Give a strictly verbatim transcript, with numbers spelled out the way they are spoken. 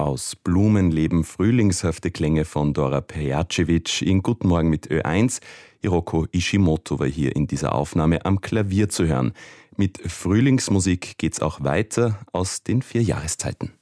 Aus Blumen leben frühlingshafte Klänge von Dora Pejacevic in Guten Morgen mit Ö eins. Hiroko Ishimoto war hier in dieser Aufnahme am Klavier zu hören. Mit Frühlingsmusik geht's auch weiter aus den vier Jahreszeiten.